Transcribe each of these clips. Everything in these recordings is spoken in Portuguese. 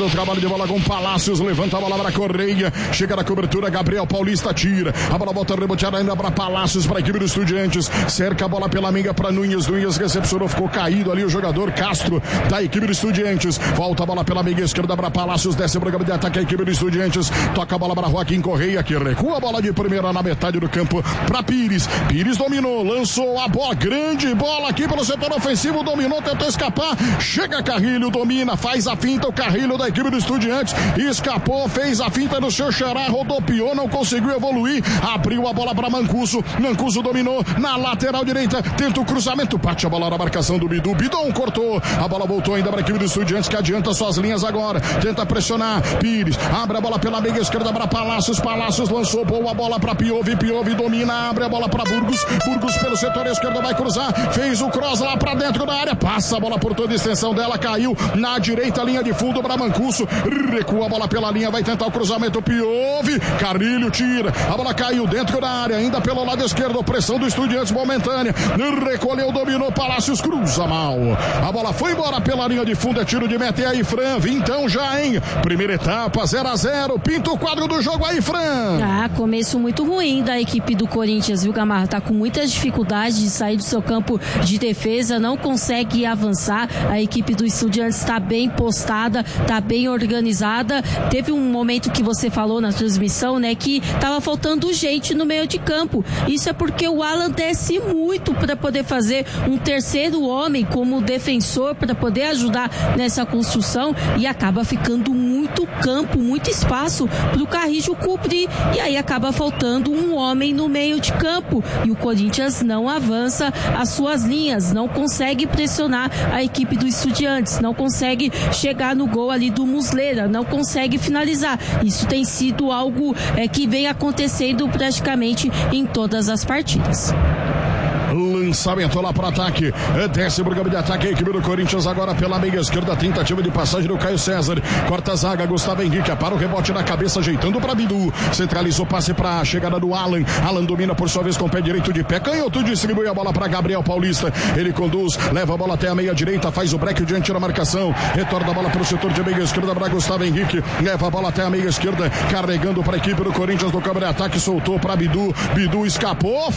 o trabalho de bola com Palácios, levanta a bola para Correia, chega na cobertura, Gabriel Paulista tira, a bola volta reboteada ainda para Palácios, para a equipe dos Estudiantes, cerca a bola pela minga para Nunes recepcionou, ficou caído ali o jogador Castro da equipe dos Estudiantes, volta a bola pela minga esquerda para Palácios, desce para o campo de ataque a equipe dos Estudiantes, toca a bola para Joaquim Correia, que recua a bola de primeira na metade do campo para Pires dominou, lançou a bola, grande bola aqui pelo setor ofensivo, dominou, tentou escapar, chega Carrilho, domina, faz a finta, o Carrilho da equipe dos Estudiantes, escapou, fez a finta no seu xará, rodopiou, não conseguiu evoluir, abriu a bola para Mancuso dominou, na lateral direita, tenta o cruzamento, bate a bola na marcação do Bidu, Bidon cortou, a bola voltou ainda para a equipe dos Estudiantes, que adianta suas linhas agora, tenta pressionar, Pires, abre a bola pela meia esquerda para Palácios lançou, boa bola para Piove domina, abre a bola para Burgos pelo setor esquerdo, vai cruzar, fez o cross lá pra dentro da área, passa a bola por toda a extensão dela, caiu na direita, linha de fundo para Mancuso, recua a bola pela linha, vai tentar o cruzamento, Piove, Carrilho tira, a bola caiu dentro da área, ainda pelo lado esquerdo, pressão do Estudiantes momentânea, recolheu, dominou, Palácios cruza mal, a bola foi embora pela linha de fundo, é tiro de meta, e aí Fran, vintão já, hein? Primeira etapa, 0-0, pinta o quadro do jogo aí, Fran. Começo muito ruim da equipe do Corinthians, viu, Gamarra? Tá com muitas dificuldades de sair do seu campo de defesa, não consegue avançar, a equipe do Estudiantes está bem postada, está bem organizada, teve um momento que você falou na transmissão, né, que tava faltando gente no meio de campo, isso é porque o Alan desce muito para poder fazer um terceiro homem como defensor, para poder ajudar nessa construção, e acaba ficando muito campo, muito espaço para o Carrillo cobrir, e aí acaba faltando um homem no meio de campo, e o Corinthians não avança as suas linhas, não consegue pressionar a equipe do Estudiantes, não consegue chegar no gol ali do Muslera, não consegue finalizar. Isso tem sido algo que vem acontecendo praticamente em todas as partidas. Lançamento lá para o ataque, desce pro campo de ataque a equipe do Corinthians agora pela meia esquerda, tentativa de passagem do Caio César, corta a zaga, Gustavo Henrique, para o rebote na cabeça, ajeitando para Bidu, centralizou, passe para a chegada do Alan domina por sua vez com o pé direito de pé, canhoto, distribui a bola para Gabriel Paulista, ele conduz, leva a bola até a meia direita, faz o break diante da marcação, retorna a bola para o setor de meia esquerda para Gustavo Henrique, leva a bola até a meia esquerda, carregando para a equipe do Corinthians no campo de ataque, soltou para Bidu escapou,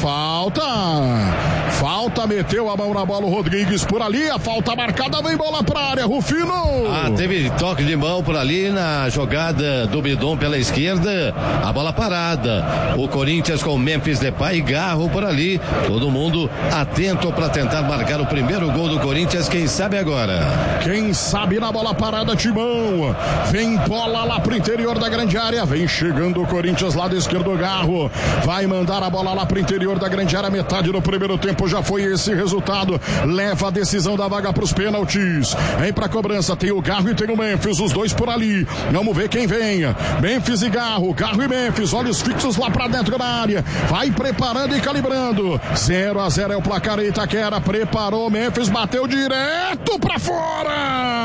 falta, meteu a mão na bola o Rodrigues por ali, a falta marcada, vem bola pra área, Rufino. Teve toque de mão por ali na jogada do Bidon pela esquerda, a bola parada, o Corinthians com Memphis Depay e Garro por ali, todo mundo atento para tentar marcar o primeiro gol do Corinthians, quem sabe agora. Quem sabe na bola parada, Timão, vem bola lá pro interior da grande área, vem chegando o Corinthians, lado esquerdo, Garro, vai mandar a bola lá pro interior da grande área, metade do primeiro tempo já foi esse resultado, leva a decisão da vaga para os pênaltis, vem pra cobrança, tem o Garro e tem o Memphis, os dois por ali, vamos ver quem vem, Memphis e Garro e Memphis, olhos fixos lá pra dentro da área, vai preparando e calibrando, 0-0 é o placar, Itaquera preparou, Memphis bateu direto pra fora,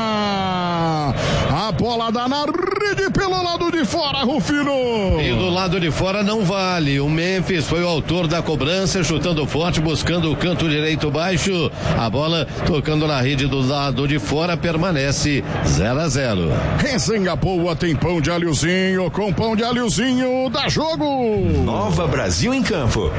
a bola dá na rede pelo lado de fora, Rufino. E do lado de fora não vale, o Memphis foi o autor da cobrança, chutando forte, buscando o canto direito baixo, a bola tocando na rede do lado de fora, permanece 0-0. Resenha boa, tem pão de alhozinho, com pão de alhozinho dá jogo. Nova Brasil em campo.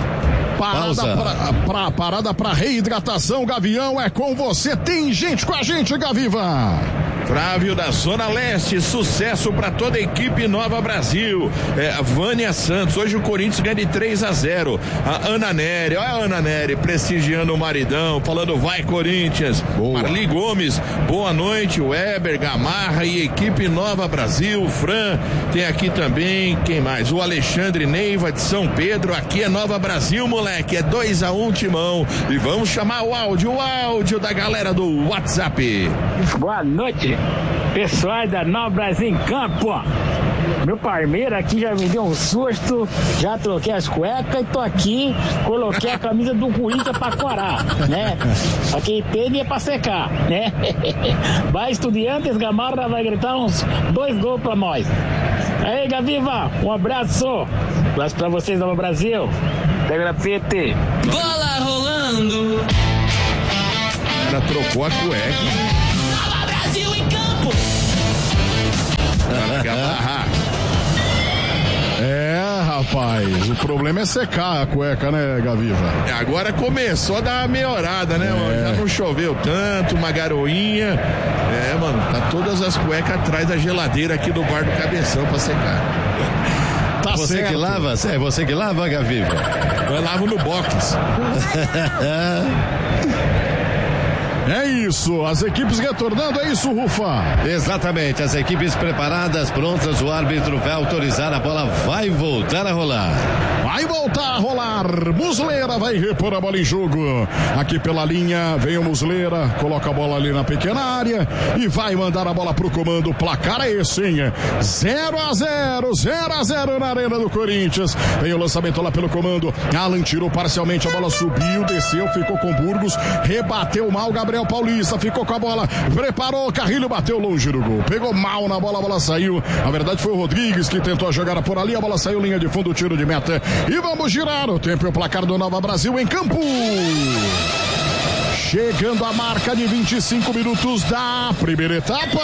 Parada pra reidratação, Gavião, é com você, tem gente com a gente, Gaviva. Flávio da Zona Leste, sucesso para toda a equipe Nova Brasil. Vânia Santos, hoje o Corinthians ganha de 3-0. A Ana Nery, olha a Ana Nery prestigiando o maridão, falando vai Corinthians. Boa. Marli Gomes, boa noite, Weber, Gamarra e equipe Nova Brasil. Fran, tem aqui também, quem mais? O Alexandre Neiva de São Pedro, aqui é Nova Brasil, moleque, é 2-1 Timão. E vamos chamar o áudio da galera do WhatsApp. Boa noite, pessoal da Nova Brasil em campo. Meu parmeiro aqui já me deu um susto, já troquei as cuecas e tô aqui, coloquei a camisa do Corinthians pra corar, né? Aqui teve é pra secar, né? Vai Estudiantes, Gamarra vai gritar uns 2 gols pra nós. Aí, Gaviva, um abraço. Abraço pra vocês, Nova Brasil. Pega na PT. Bola rolando. Ela trocou a cueca. Nova Brasil em campo. Mas o problema é secar a cueca, né, Gaviva? Agora começou a dar uma melhorada, né, mano? Já não choveu tanto, uma garoinha. Mano, tá todas as cuecas atrás da geladeira aqui do bar do Cabeção pra secar. Tá você certo. Que lava? É você que lava, Gaviva? Eu lavo no box. É isso, as equipes retornando, é isso, Rufa? Exatamente, as equipes preparadas, prontas, o árbitro vai autorizar, a bola vai voltar a rolar. Vai voltar a rolar, Muslera vai repor a bola em jogo. Aqui pela linha, vem o Muslera, coloca a bola ali na pequena área e vai mandar a bola pro comando. O placar é esse, hein? 0-0 na arena do Corinthians. Vem o lançamento lá pelo comando, Alan tirou parcialmente, a bola subiu, desceu, ficou com Burgos, rebateu mal, Gabriel Paulista ficou com a bola, preparou, Carrilho bateu longe do gol, pegou mal na bola, a bola saiu, na verdade foi o Rodrigues que tentou jogar por ali, a bola saiu, linha de fundo, tiro de meta, e vamos girar o tempo e o placar do Nova Brasil em campo. Chegando a marca de 25 minutos da primeira etapa.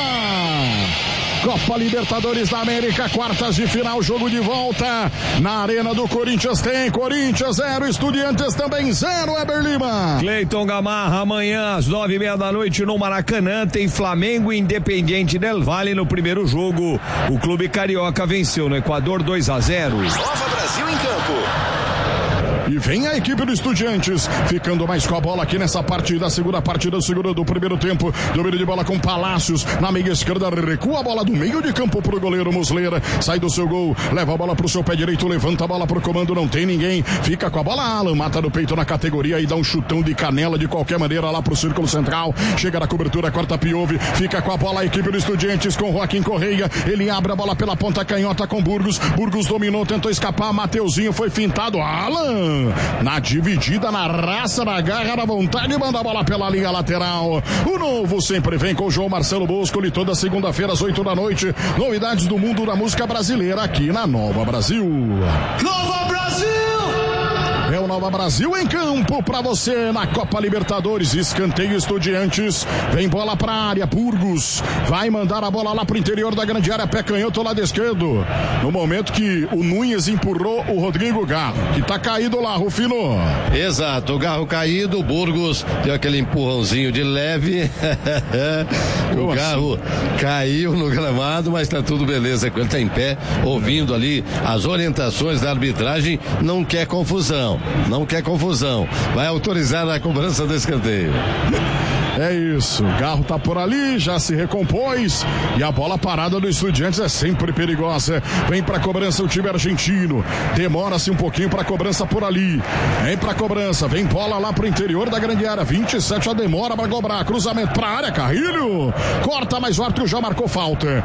Copa Libertadores da América, quartas de final, jogo de volta na Arena do Corinthians. Tem Corinthians 0, Estudiantes também 0, Eber Lima. Cleiton Gamarra, amanhã às 9:30 da noite no Maracanã tem Flamengo e Independiente del Valle no primeiro jogo. O clube carioca venceu no Equador 2-0. Nova Brasil em campo. E vem a equipe do Estudiantes, ficando mais com a bola aqui nessa partida, segunda partida, segunda do primeiro tempo. Domínio de bola com Palácios, na meia esquerda, recua a bola do meio de campo pro goleiro Muslera, sai do seu gol, leva a bola pro seu pé direito, levanta a bola pro comando, não tem ninguém, fica com a bola, Alan, mata no peito na categoria e dá um chutão de canela de qualquer maneira lá pro círculo central, chega na cobertura, corta Piove, fica com a bola a equipe do Estudiantes com Joaquim Correia, ele abre a bola pela ponta canhota com Burgos dominou, tentou escapar, Mateuzinho foi fintado, Alan, na dividida, na raça, na garra, na vontade, manda a bola pela linha lateral. O novo sempre vem com o João Marcelo Bosco, e toda segunda-feira às 8 da noite, novidades do mundo da música brasileira aqui na Nova Brasil. Nova Brasil! É o Nova Brasil em campo pra você na Copa Libertadores. Escanteio Estudiantes. Vem bola pra área. Burgos vai mandar a bola lá pro interior da grande área. Pé canhoto, lado esquerdo. No momento que o Nunes empurrou o Rodrigo Garro, que tá caído lá, Rufino. Exato, o Garro caído. O Burgos deu aquele empurrãozinho de leve. O Garro caiu no gramado, mas tá tudo beleza. Ele tá em pé, ouvindo ali as orientações da arbitragem. Não quer confusão. Vai autorizar a cobrança do escanteio. É isso, o Garro tá por ali, já se recompôs e a bola parada do Estudiantes é sempre perigosa. Vem pra cobrança o time argentino, demora-se um pouquinho pra cobrança por ali. Vem pra cobrança, vem bola lá pro interior da grande área, 27 a demora pra cobrar, cruzamento pra área, Carrilho, corta, mas o árbitro já marcou falta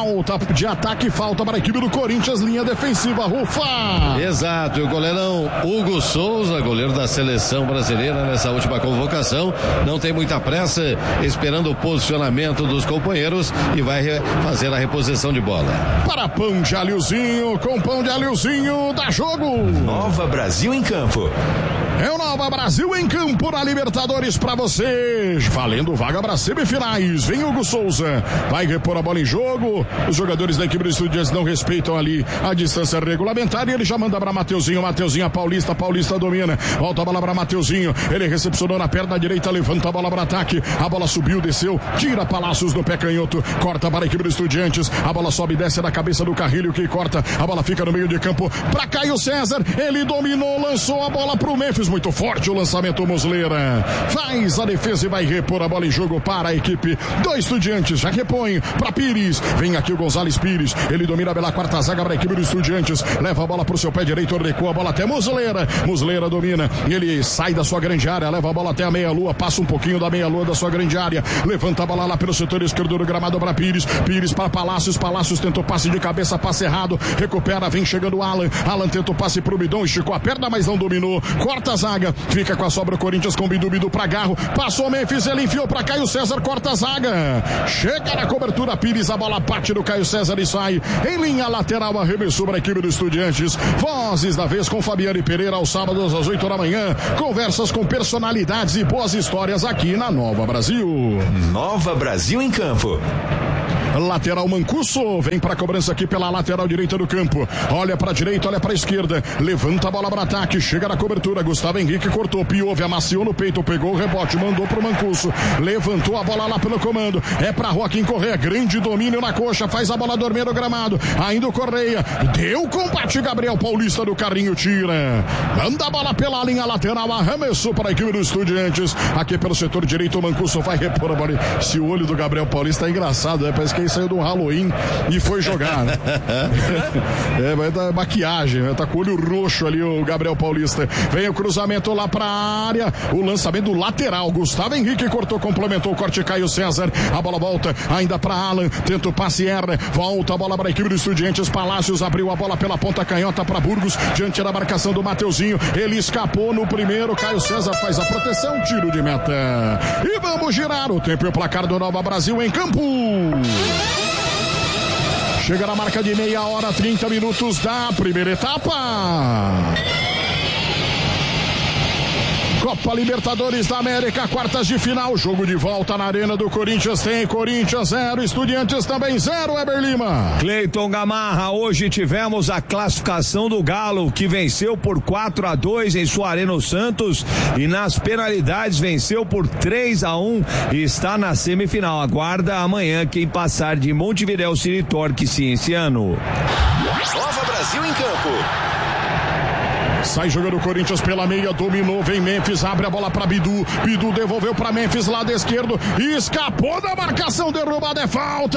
de ataque, falta para a equipe do Corinthians, linha defensiva, Rufa. Exato, e o goleirão Hugo Souza, goleiro da seleção brasileira nessa última convocação, não tem muita pressa, esperando o posicionamento dos companheiros e vai fazer a reposição de bola. Para Pão de Alhozinho, com Pão de Alhozinho, dá jogo. Nova Brasil em campo. É o Nova Brasil em campo na Libertadores pra você, valendo vaga para semifinais. Vem Hugo Souza, vai repor a bola em jogo. Os jogadores da equipe do Estudiantes não respeitam ali a distância regulamentar e ele já manda para Mateuzinho a Paulista domina, volta a bola para Mateuzinho, ele recepcionou na perna direita, levanta a bola para ataque, a bola subiu, desceu, tira Palácios do pé canhoto, corta para a equipe do Estudiantes, a bola sobe e desce na cabeça do Carrilho que corta, a bola fica no meio de campo para Caio César, ele dominou, lançou a bola pro Memphis, muito forte o lançamento, Muslera faz a defesa e vai repor a bola em jogo para a equipe do Estudiantes, já repõe para Pires, vem aqui o Gonzalez Pires, ele domina pela quarta zaga para a equipe do Estudiantes, leva a bola pro seu pé direito, recua a bola até Muslera domina, ele sai da sua grande área, leva a bola até a meia-lua, passa um pouquinho da meia-lua da sua grande área, levanta a bola lá pelo setor esquerdo do gramado para Pires para Palácios tentou passe de cabeça, passe errado, recupera, vem chegando o Alan tentou passe pro Bidon, esticou a perna, mas não dominou, corta a zaga, fica com a sobra o Corinthians com Bidu pra Garro, passou o Memphis, ele enfiou pra Caio César, corta a zaga, chega na cobertura Pires, a bola bate do Caio César e sai em linha lateral, arremessou para a equipe do Estudiantes. Vozes da vez com Fabiane Pereira aos sábados às 8 da manhã, conversas com personalidades e boas histórias aqui na Nova Brasil. Nova Brasil em campo. lateral Mancuso, vem pra cobrança aqui pela lateral direita do campo, olha pra direita, olha pra esquerda, levanta a bola para ataque, chega na cobertura, Gustavo Henrique cortou, Piove amaciou no peito, pegou o rebote, mandou pro Mancuso, levantou a bola lá pelo comando, é pra Joaquim Correia, grande domínio na coxa, faz a bola dormir no gramado, ainda o Correia, deu combate, Gabriel Paulista do carrinho, tira, manda a bola pela linha lateral, arremessou para a equipe dos Estudiantes, aqui pelo setor direito, o Mancuso vai repor a bola. Se o olho do Gabriel Paulista é engraçado, né? Parece que ele saiu do Halloween e foi jogar, né? Vai dar maquiagem, né? Tá com o olho roxo ali o Gabriel Paulista. Vem o cruzamento lá pra área, o lançamento do lateral, Gustavo Henrique cortou, complementou o corte, Caio César, a bola volta ainda pra Alan, tenta o passe, erra, volta a bola para a equipe dos Estudiantes, Palácios abriu a bola pela ponta canhota para Burgos, diante da marcação do Mateuzinho, ele escapou no primeiro, Caio César faz a proteção, tiro de meta. E vamos girar o tempo e o placar do Nova Brasil em campo. Chega na marca de meia hora, 30 minutos da primeira etapa. Copa Libertadores da América, quartas de final, jogo de volta na Arena do Corinthians, tem Corinthians 0, Estudiantes também 0, Eber Lima. Cleiton Gamarra, hoje tivemos a classificação do Galo, que venceu por 4-2 em sua Arena Santos e nas penalidades venceu por 3-1 e está na semifinal. Aguarda amanhã quem passar de Montevidéu, City Torque Cienciano. Nova Brasil em campo. Sai jogando o Corinthians pela meia, dominou, vem Memphis, abre a bola para Bidu, Bidu devolveu para Memphis, lado esquerdo, escapou da marcação, derrubada, é falta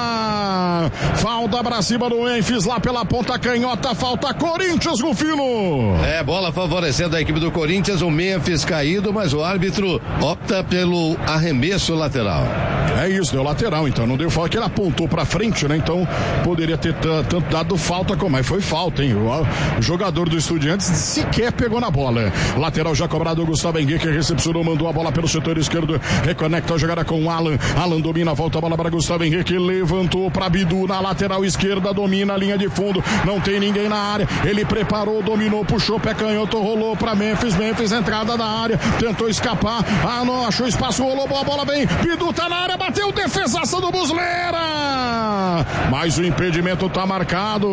pra cima do Memphis, lá pela ponta canhota, falta Corinthians, Rufino. É, bola favorecendo a equipe do Corinthians, o Memphis caído, mas o árbitro opta pelo arremesso lateral. É isso, deu lateral, então não deu falta, que ele apontou pra frente, né, então poderia ter tanto dado falta como, mas foi falta, hein, o jogador do Estudiantes sequer pegou na bola. Lateral já cobrado, o Gustavo Henrique recepcionou, mandou a bola pelo setor esquerdo, reconecta a jogada com o Alan, Alan domina, volta a bola para Gustavo Henrique, levantou para Bidu na lateral esquerda, domina a linha de fundo, não tem ninguém na área, ele preparou, dominou, puxou, pé canhoto, rolou para Memphis, entrada da área, tentou escapar, não achou espaço, rolou, a bola vem, Bidu tá na área, bateu, defesaça do Muslera, mas o impedimento tá marcado,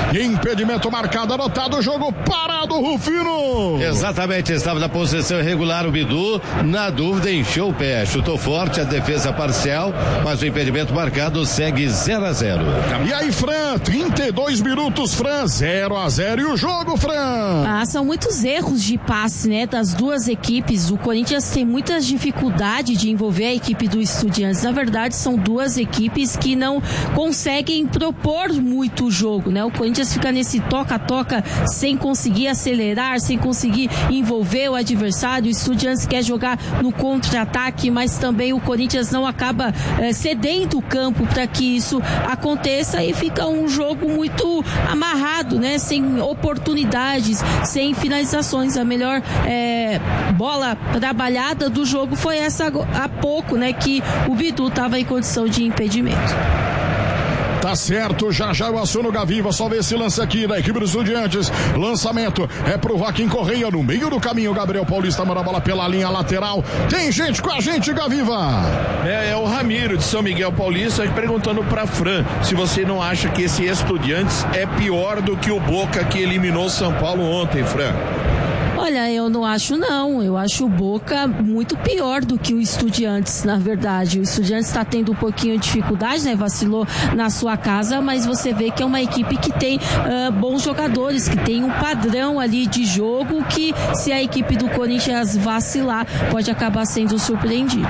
anotado, o jogo parado, Rufino. Exatamente, estava na posição irregular o Bidu, na dúvida encheu o pé, chutou forte, a defesa parcial, mas o impedimento marcado segue 0-0. E aí, Fran, 32 minutos, Fran, 0-0 e o jogo, Fran? São muitos erros de passe, né, das duas equipes. O Corinthians tem muitas dificuldades de envolver a equipe do Estudiantes. Na verdade, são duas equipes que não conseguem propor muito o jogo, né? O Corinthians fica nesse toca-toca sem conseguir acelerar, sem conseguir envolver o adversário. O Estudiantes quer jogar no contra-ataque, mas também o Corinthians não acaba cedendo o campo para que isso aconteça e fica um jogo muito amarrado, né? Sem oportunidades, sem finalizações. A melhor bola trabalhada do jogo foi essa há pouco, né? Que o Bidu estava em condição de impedimento. Tá certo, já eu aciono o Gaviva, só ver esse lance aqui da equipe dos Estudiantes, lançamento é pro Joaquim Correia, no meio do caminho, Gabriel Paulista manda a bola pela linha lateral, tem gente com a gente, Gaviva. É o Ramiro de São Miguel Paulista perguntando pra Fran, se você não acha que esse Estudiantes é pior do que o Boca que eliminou São Paulo ontem, Fran? Olha, eu não acho não, eu acho o Boca muito pior do que o Estudiantes, na verdade. O Estudiantes está tendo um pouquinho de dificuldade, né? Vacilou na sua casa, mas você vê que é uma equipe que tem bons jogadores, que tem um padrão ali de jogo que, se a equipe do Corinthians vacilar, pode acabar sendo surpreendido.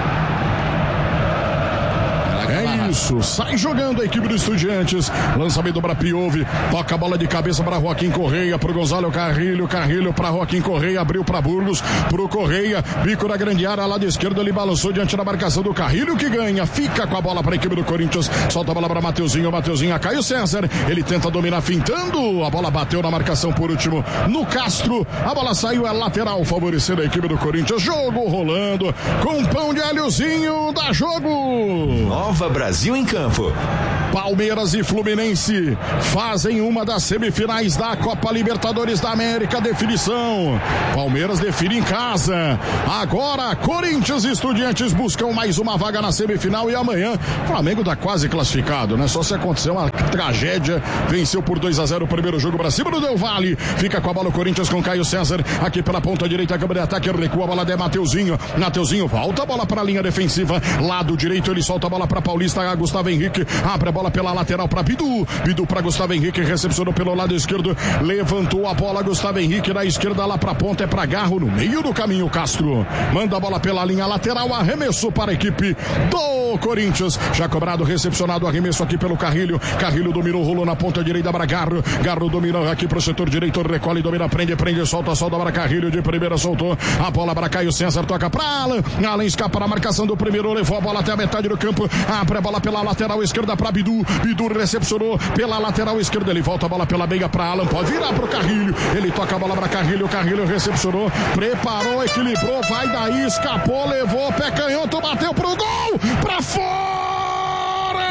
Isso, sai jogando a equipe do Estudiantes, lançamento para Piove, toca a bola de cabeça para Joaquim Correia, pro Gonzalo Carrilho para Joaquim Correia, abriu para Burgos, pro Correia, bico na grande área, lado esquerdo, ele balançou diante da marcação do Carrilho, que ganha, fica com a bola para a equipe do Corinthians, solta a bola para Mateuzinho, a Caio César, ele tenta dominar fintando, a bola bateu na marcação por último no Castro, a bola saiu, é lateral, favorecendo a equipe do Corinthians, jogo rolando, com pão de alhozinho, dá jogo. Nova Brasil Brasil em Campo. Palmeiras e Fluminense fazem uma das semifinais da Copa Libertadores da América. Definição. Palmeiras define em casa. Agora, Corinthians e Estudiantes buscam mais uma vaga na semifinal e amanhã Flamengo tá quase classificado, né? Só se acontecer uma tragédia. Venceu por 2-0 o primeiro jogo pra cima do Del Valle. Fica com a bola o Corinthians com Caio César. Aqui pela ponta direita, câmera de ataque, recua a bola de Mateuzinho. Mateuzinho volta a bola pra linha defensiva. Lado direito, ele solta a bola pra Paulista. Gustavo Henrique abre a bola pela lateral pra Bidu. Bidu pra Gustavo Henrique, recepcionou pelo lado esquerdo. Levantou a bola, Gustavo Henrique na esquerda lá pra ponta, é pra Garro no meio do caminho. Castro manda a bola pela linha lateral, arremesso para a equipe do Corinthians. Já cobrado, recepcionado, arremesso aqui pelo Carrilho. Carrilho dominou, rolou na ponta direita para Garro. Garro dominou aqui pro setor direito, recolhe, domina, prende, solta para Carrilho de primeira, soltou a bola para Caio César, toca para Alan. Alan escapa na marcação do primeiro, levou a bola até a metade do campo, abre a bola pela lateral esquerda para Bidu. Bidu recepcionou pela lateral esquerda, ele volta a bola pela meia para Alan, pode virar pro Carrilho, ele toca a bola para Carrilho, Carrilho recepcionou, preparou, equilibrou, vai daí, escapou, levou, pé canhoto, bateu pro gol, pra fora!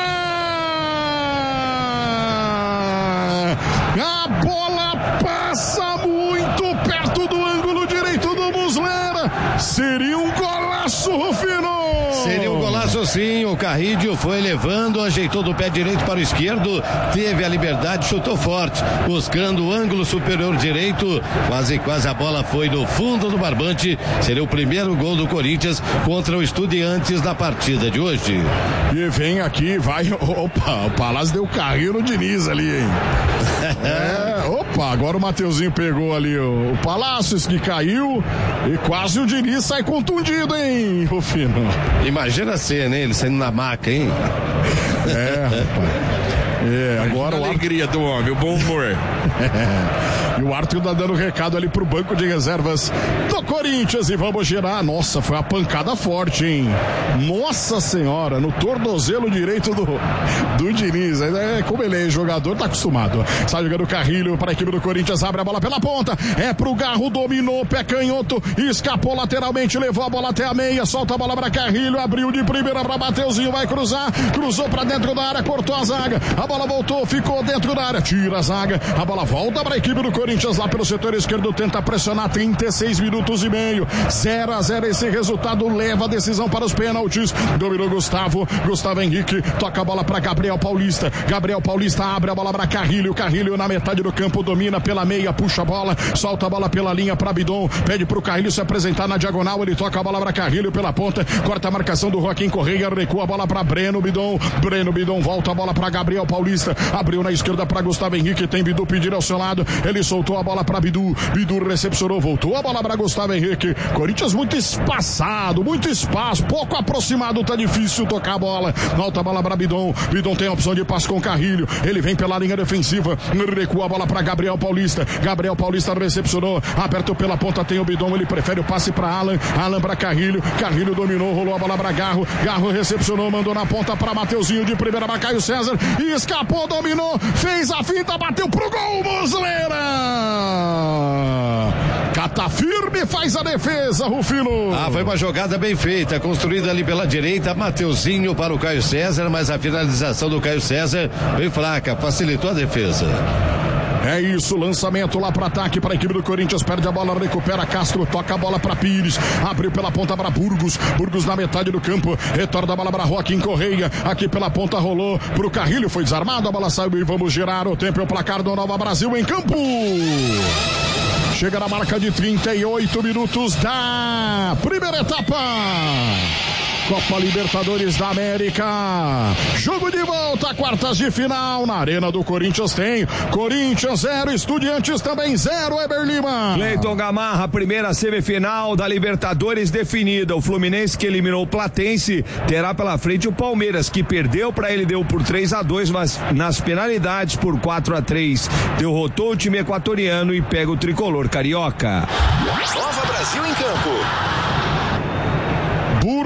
A bola passa muito perto do ângulo direito do Muslera, seria um golaço, Rufino! Seria um golaço sim, o Carrilho foi levando, ajeitou do pé direito para o esquerdo, teve a liberdade, chutou forte, buscando o ângulo superior direito, quase a bola foi no fundo do barbante, seria o primeiro gol do Corinthians contra o Estudiantes da partida de hoje. E vem aqui, vai, opa, o Palácio deu carrinho no Diniz ali, hein? Agora o Mateuzinho pegou ali o Palácios que caiu e quase o Diniz sai contundido, hein, Rufino? Imagina a cena, hein? Ele saindo na maca, hein? Rapaz. Agora a alegria do homem, o bom humor. E o Arthur tá dando recado ali pro banco de reservas do Corinthians e vamos girar. Nossa, foi uma pancada forte, hein? Nossa senhora, no tornozelo direito do Diniz. Como ele é jogador, tá acostumado. Sai jogando o Carrilho para a equipe do Corinthians, abre a bola pela ponta, é pro Garro, dominou, pé canhoto, escapou lateralmente, levou a bola até a meia, solta a bola para Carrilho, abriu de primeira para Mateuzinho, vai cruzar, cruzou para dentro da área, cortou a zaga, a bola voltou, ficou dentro da área, tira a zaga, a bola volta para a equipe do Corinthians lá pelo setor esquerdo, tenta pressionar, 36 minutos e meio, 0-0 esse resultado, leva a decisão para os pênaltis, dominou Gustavo Henrique, toca a bola para Gabriel Paulista abre a bola para Carrilho na metade do campo, domina pela meia, puxa a bola, solta a bola pela linha para Bidon, pede pro Carrilho se apresentar na diagonal, ele toca a bola para Carrilho pela ponta, corta a marcação do Joaquim Correia, recua a bola para Breno Bidon, volta a bola para Gabriel Paulista, abriu na esquerda para Gustavo Henrique, tem Bidu pedindo ao seu lado, ele soltou a bola para Bidu recepcionou, voltou a bola para Gustavo Henrique, Corinthians muito espaçado, muito espaço, pouco aproximado, tá difícil tocar a bola, volta a bola para Bidon tem a opção de passe com Carrilho, ele vem pela linha defensiva, recua a bola para Gabriel Paulista recepcionou, apertou pela ponta, tem o Bidon, ele prefere o passe para Alan para Carrilho dominou, rolou a bola para Garro recepcionou, mandou na ponta para Mateuzinho de primeira para Caio César, e escapou, dominou, fez a finta, bateu pro gol, Muslera! Cata firme, faz a defesa, Rufino. Foi uma jogada bem feita, construída ali pela direita, Mateuzinho para o Caio César, mas a finalização do Caio César bem fraca, facilitou a defesa. É isso, lançamento lá para ataque para a equipe do Corinthians, perde a bola, recupera Castro, toca a bola para Pires, abriu pela ponta para Burgos na metade do campo, retorna a bola para Joaquim Correia, aqui pela ponta rolou pro Carrilho, foi desarmado, a bola saiu e vamos girar, o tempo é o placar do Nova Brasil em campo. Chega na marca de 38 minutos da primeira etapa. Copa Libertadores da América. Jogo de volta, quartas de final. Na Arena do Corinthians tem Corinthians 0, Estudiantes também 0, Eber Lima. Cleiton Gamarra, primeira semifinal da Libertadores definida. O Fluminense, que eliminou o Platense, terá pela frente o Palmeiras, que perdeu para ele, deu por 3-2, mas nas penalidades por 4-3. Derrotou o time equatoriano e pega o tricolor carioca. Nova Brasil em campo.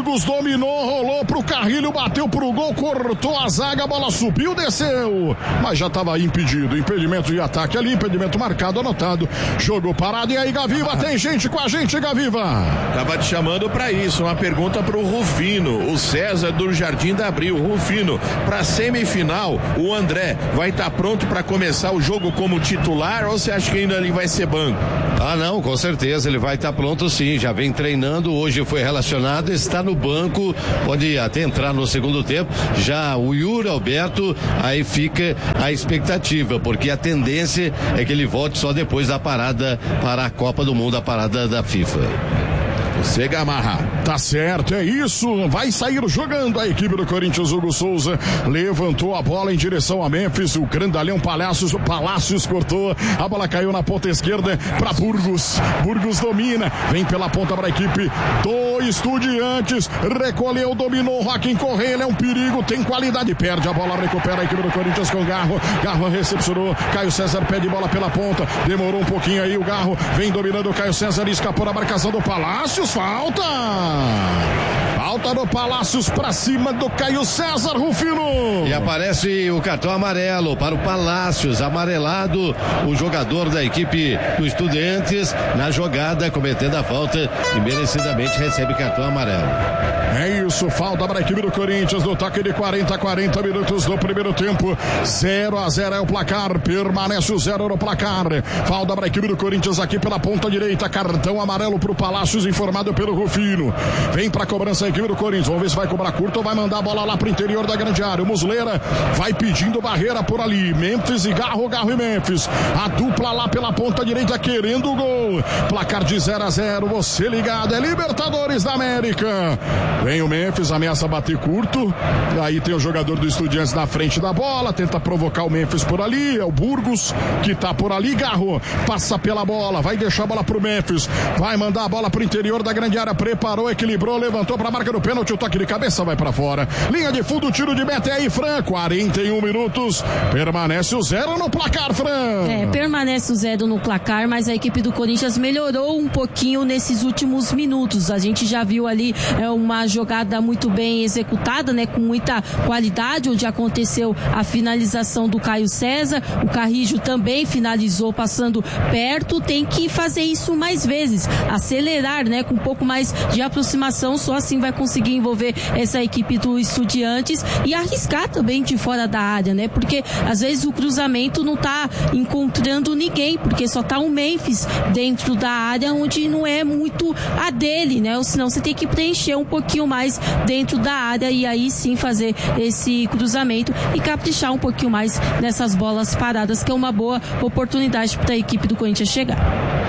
Burgos dominou, rolou pro Carrilho, bateu pro gol, cortou a zaga, a bola subiu, desceu, mas já estava impedido, impedimento de ataque ali, impedimento marcado, anotado, jogo parado. E aí, Gaviva, tem gente com a gente, Gaviva? Tava te chamando pra isso, uma pergunta pro Rufino, o César do Jardim da Abril. Rufino, pra semifinal, o André vai estar pronto pra começar o jogo como titular, ou você acha que ainda ele vai ser banco? Ah, não, com certeza, ele vai estar pronto sim, já vem treinando, hoje foi relacionado, está no banco, pode até entrar no segundo tempo. Já o Yuri Alberto, aí fica a expectativa, porque a tendência é que ele volte só depois da parada para a Copa do Mundo, a parada da FIFA. Você, Gamarra. Tá certo, é isso. Vai sair jogando a equipe do Corinthians. Hugo Souza levantou a bola em direção a Memphis. O grandalhão Palácios cortou. A bola caiu na ponta esquerda para Burgos. Burgos domina. Vem pela ponta para a equipe do Estudiantes. Recolheu, dominou. Joaquim Correia, ele é um perigo. Tem qualidade. Perde a bola, recupera a equipe do Corinthians com o Garro. Garro recepcionou. Caio César pede bola pela ponta. Demorou um pouquinho aí. O Garro vem dominando. O Caio César escapou da marcação do Palácios. Falta do Palácios pra cima do Caio César, Rufino. E aparece o cartão amarelo para o Palácios, amarelado o jogador da equipe do Estudiantes na jogada, cometendo a falta e merecidamente recebe cartão amarelo. É isso, falta para a equipe do Corinthians no toque de 40 minutos do primeiro tempo. 0-0 é o placar, permanece o 0 no placar. Falta para a equipe do Corinthians aqui pela ponta direita, cartão amarelo para o Palácios, informado pelo Rufino. Vem para a cobrança a equipe do Corinthians, vamos ver se vai cobrar curto ou vai mandar a bola lá para o interior da grande área. O Muslera vai pedindo barreira por ali, Memphis e Garro e Memphis. A dupla lá pela ponta direita querendo o gol. Placar de 0-0, você ligado, é Libertadores da América. Vem o Memphis, ameaça bater curto. Aí tem o jogador do Estudiantes na frente da bola, tenta provocar o Memphis por ali. É o Burgos que tá por ali. Garro passa pela bola, vai deixar a bola pro Memphis, vai mandar a bola pro interior da grande área. Preparou, equilibrou, levantou pra marca do pênalti. O toque de cabeça vai pra fora. Linha de fundo, tiro de meta. É aí, Fran. 41 minutos. Permanece o 0 no placar, Fran. Permanece o 0 no placar, mas a equipe do Corinthians melhorou um pouquinho nesses últimos minutos. A gente já viu ali uma jogada muito bem executada, né, com muita qualidade, onde aconteceu a finalização do Caio César. O Carrillo também finalizou passando perto. Tem que fazer isso mais vezes, acelerar, né, com um pouco mais de aproximação, só assim vai conseguir envolver essa equipe do Estudiantes e arriscar também de fora da área, né, porque às vezes o cruzamento não tá encontrando ninguém, porque só tá o Memphis dentro da área, onde não é muito a dele, né, ou senão você tem que preencher um pouquinho mais dentro da área e aí sim fazer esse cruzamento e caprichar um pouquinho mais nessas bolas paradas, que é uma boa oportunidade para a equipe do Corinthians chegar.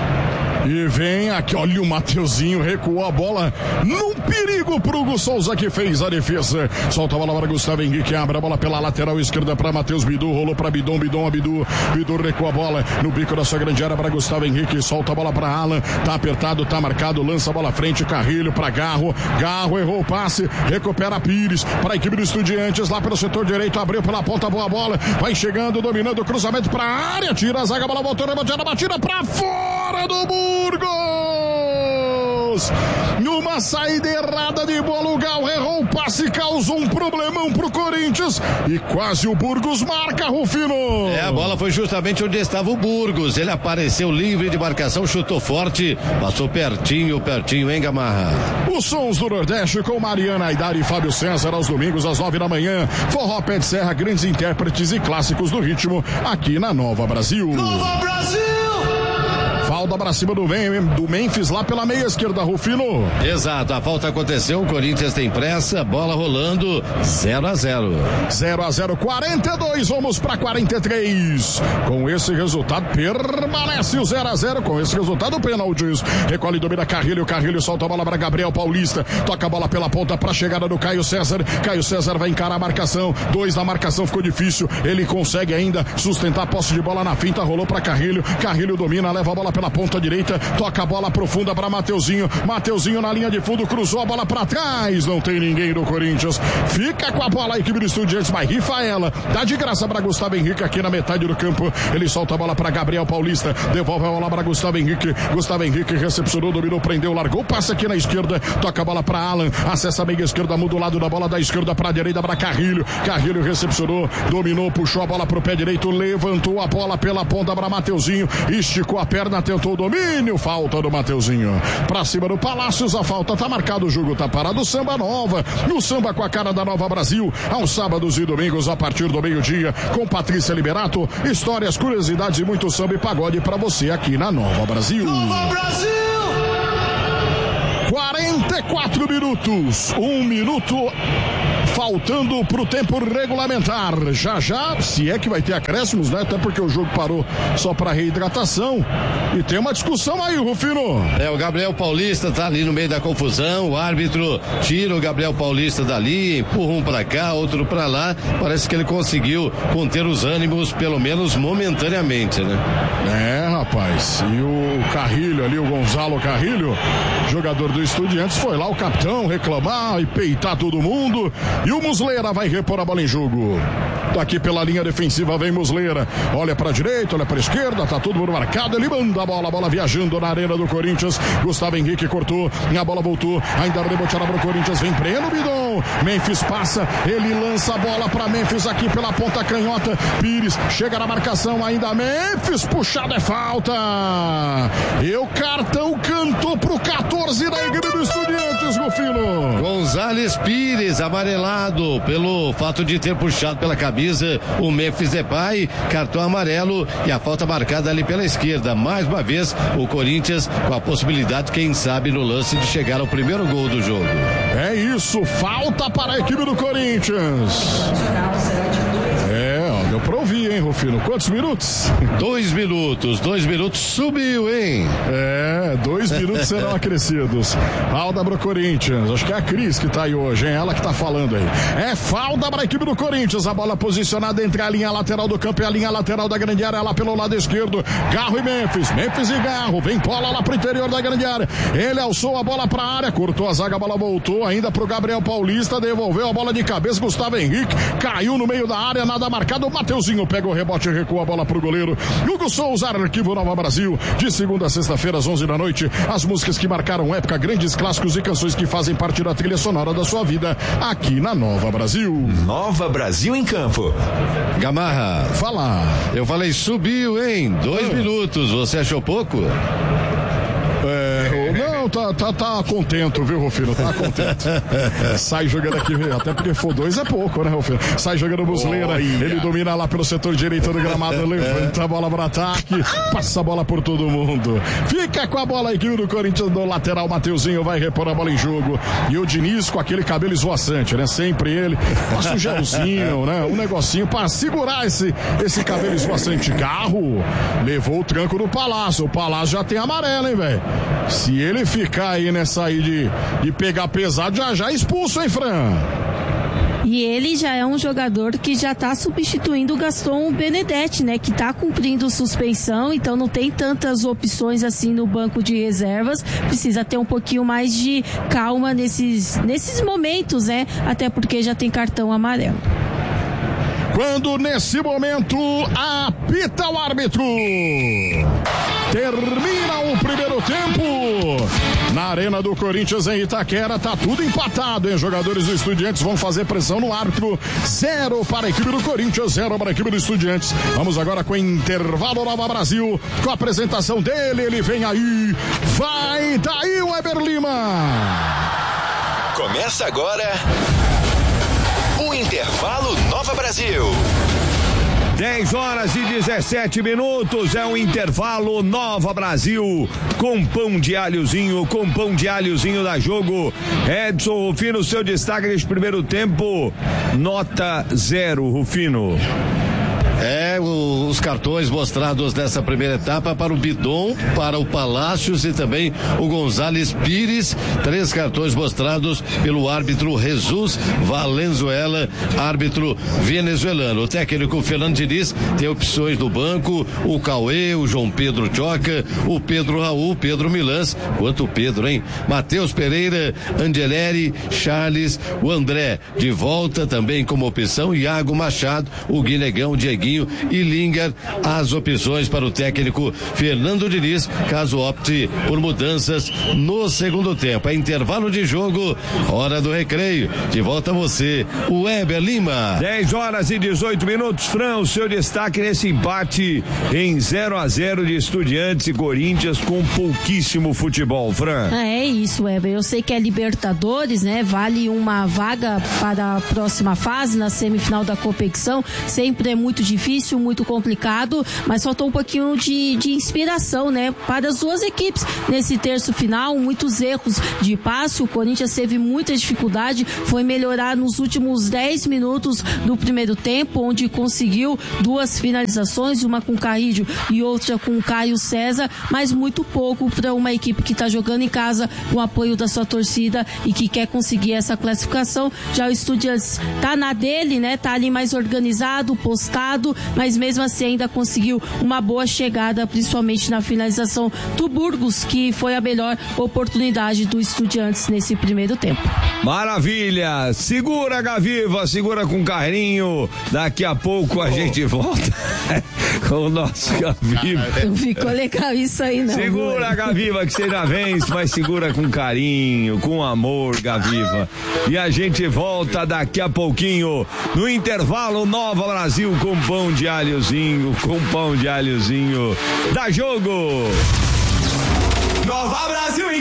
E vem aqui, olha o Mateuzinho, recuou a bola num perigo pro Hugo Souza, que fez a defesa. Solta a bola para Gustavo Henrique, abre a bola pela lateral esquerda para Matheus Bidu, rolou para Bidu recua a bola no bico da sua grande área para Gustavo Henrique, solta a bola para Alan, tá apertado, tá marcado, lança a bola à frente, Carrilho para Garro errou o passe, recupera Pires para a equipe do Estudiantes, lá pelo setor direito, abriu pela ponta, boa bola, vai chegando, dominando o cruzamento para a área, tira a zaga, a bola voltou, batida para fora do Burgos. Numa saída errada de bola, o Gal errou o passe, causou um problemão pro Corinthians e quase o Burgos marca, Rufino. A bola foi justamente onde estava o Burgos, ele apareceu livre de marcação, chutou forte, passou pertinho, hein, Gamarra? Os sons do Nordeste com Mariana Aidar e Fábio César aos domingos às 9 da manhã. Forró Pé de Serra, grandes intérpretes e clássicos do ritmo aqui na Nova Brasil. Nova Brasil! Falta pra cima do Memphis lá pela meia esquerda, Rufino. Exato, a falta aconteceu, o Corinthians tem pressa, bola rolando, 0-0. 0-0, 42, vamos pra 43. Com esse resultado, permanece o 0-0. Com esse resultado, pênaltis. Recolhe, domina Carrilho solta a bola pra Gabriel Paulista. Toca a bola pela ponta pra chegada do Caio César. Caio César vai encarar a marcação. 2 na marcação, ficou difícil. Ele consegue ainda sustentar a posse de bola na finta, rolou pra Carrilho. Carrilho domina, leva a bola pela ponta direita, toca a bola profunda para Mateuzinho. Mateuzinho na linha de fundo, cruzou a bola para trás, não tem ninguém do Corinthians. Fica com a bola a equipe do Estudiantes, mas rifa ela. Dá de graça para Gustavo Henrique aqui na metade do campo. Ele solta a bola para Gabriel Paulista, devolve a bola para Gustavo Henrique. Gustavo Henrique recepcionou, dominou, prendeu, largou, passa aqui na esquerda, toca a bola para Alan, acessa a meia esquerda, muda o lado da bola da esquerda para a direita para Carrilho. Carrilho recepcionou, dominou, puxou a bola pro pé direito, levantou a bola pela ponta para Mateuzinho, esticou a perna, tentou o domínio, falta do Mateuzinho. Pra cima do Palácios, a falta tá marcada, o jogo tá parado. Samba Nova, no samba com a cara da Nova Brasil, aos sábados e domingos a partir do meio-dia, com Patrícia Liberato, histórias, curiosidades e muito samba e pagode pra você aqui na Nova Brasil. Nova Brasil! 44 minutos, 1 minuto faltando pro tempo regulamentar. Já, se é que vai ter acréscimos, né? Até porque o jogo parou só pra reidratação. E tem uma discussão aí, Rufino. O Gabriel Paulista tá ali no meio da confusão. O árbitro tira o Gabriel Paulista dali, empurra um pra cá, outro pra lá. Parece que ele conseguiu conter os ânimos, pelo menos momentaneamente, né? Rapaz. E o Carrilho ali, o Gonzalo Carrilho, jogador do Estudiantes, foi lá o capitão reclamar e peitar todo mundo. E o Muslera vai repor a bola em jogo. Daqui pela linha defensiva vem Muslera. Olha pra direita, olha pra esquerda, tá todo mundo marcado. Ele manda a bola viajando na arena do Corinthians. Gustavo Henrique cortou, a bola voltou. Ainda reboteada pro Corinthians, vem Breno Bidon. Memphis passa, ele lança a bola pra Memphis aqui pela ponta canhota. Pires chega na marcação, ainda Memphis, puxado é falta. E o cartão cantou pro 14 da equipe do Estudiantes, Rufino. Gonzales Pires, amarelado pelo fato de ter puxado pela camisa o Memphis Depay, cartão amarelo e a falta marcada ali pela esquerda. Mais uma vez o Corinthians com a possibilidade, quem sabe, no lance de chegar ao primeiro gol do jogo. É isso, falta para a equipe do Corinthians. Deu pra ouvir, hein, Rufino? Quantos minutos? 2 minutos, subiu, hein? 2 minutos serão acrescidos. Falta pro Corinthians, acho que é a Cris que tá aí hoje, hein? Ela que tá falando aí. É falta para a equipe do Corinthians, a bola posicionada entre a linha lateral do campo e a linha lateral da grande área, lá pelo lado esquerdo. Garro e Memphis e Garro, vem bola lá pro interior da grande área. Ele alçou a bola pra área, cortou a zaga, a bola voltou ainda pro Gabriel Paulista, devolveu a bola de cabeça, Gustavo Henrique, caiu no meio da área, nada marcado. Mateuzinho pega o rebote e recua a bola pro goleiro. Hugo Souza, Arquivo Nova Brasil, de segunda a sexta-feira às 11 da noite, as músicas que marcaram época, grandes clássicos e canções que fazem parte da trilha sonora da sua vida, aqui na Nova Brasil. Nova Brasil em campo. Gamarra, fala. Eu falei subiu, hein? 2 minutos, você achou pouco? Não, tá contento, viu, Rufino? Tá contente. Sai jogando aqui, até porque for 2 é pouco, né, Rufino? Sai jogando Muslera, ele domina lá pelo setor direito do gramado, levanta a bola para ataque, passa a bola por todo mundo. Fica com a bola a equipe do Corinthians no lateral, Mateuzinho vai repor a bola em jogo. E o Diniz com aquele cabelo esvoaçante, né? Sempre ele. Passa um gelzinho, né? Um negocinho para segurar esse cabelo esvoaçante. Garro levou o tranco do Palácio. O Palácio já tem amarelo, hein, velho? Se ele ficar aí nessa aí de pegar pesado, já expulso, hein, Fran? E ele já é um jogador que já está substituindo o Gaston Benedetti, né? Que está cumprindo suspensão, então não tem tantas opções assim no banco de reservas. Precisa ter um pouquinho mais de calma nesses momentos, né? Até porque já tem cartão amarelo. Quando nesse momento apita o árbitro. Termina o primeiro tempo. Na arena do Corinthians em Itaquera, tá tudo empatado, hein? Jogadores do Estudiantes vão fazer pressão no árbitro. 0 para a equipe do Corinthians, 0 para a equipe do Estudiantes. Vamos agora com o intervalo Nova Brasil, com a apresentação dele, ele vem aí. Vai daí o Weber Lima. Começa agora o intervalo Nova Brasil. 10h17, é o intervalo Nova Brasil, com pão de alhozinho da Jogo. Edson Rufino, seu destaque neste primeiro tempo, nota 0, Rufino. O os cartões mostrados nessa primeira etapa para o Bidon, para o Palácios e também o González Pires. 3 cartões mostrados pelo árbitro Jesus Valenzuela, árbitro venezuelano. O técnico Fernando Diniz tem opções do banco: o Cauê, o João Pedro Choca, o Pedro Raul, Pedro Milans, quanto Pedro, hein? Matheus Pereira, Angeleri, Charles, o André de volta também como opção, Iago Machado, o Guinegão, Dieguinho e Lingard, as opções para o técnico Fernando Diniz, caso opte por mudanças no segundo tempo. É intervalo de jogo, hora do recreio. De volta a você, o Weber Lima. 10h18, Fran, o seu destaque nesse empate em 0-0 de Estudiantes e Corinthians com pouquíssimo futebol, Fran. É isso, Weber. Eu sei que é Libertadores, né? Vale uma vaga para a próxima fase, na semifinal da competição. Sempre é muito difícil, muito complicado, mas faltou um pouquinho de inspiração, né? Para as duas equipes nesse terço final, muitos erros de passe. O Corinthians teve muita dificuldade, foi melhorar nos últimos 10 minutos do primeiro tempo, onde conseguiu 2 finalizações, uma com o Carrillo e outra com o Caio César, mas muito pouco para uma equipe que está jogando em casa com o apoio da sua torcida e que quer conseguir essa classificação. Já o Estudiantes tá na dele, né? Tá ali mais organizado, postado, mas mesmo assim ainda conseguiu uma boa chegada, principalmente na finalização do Burgos, que foi a melhor oportunidade do Estudiantes nesse primeiro tempo. Maravilha! Segura, Gaviva, segura com carinho. Daqui a pouco a gente volta com o nosso Gaviva. Não ficou legal isso aí, não. Segura, Gaviva, que você já vence, mas segura com carinho, com amor, Gaviva. E a gente volta daqui a pouquinho no intervalo Nova Brasil com pão de alhozinho, Dá jogo! Nova Brasil!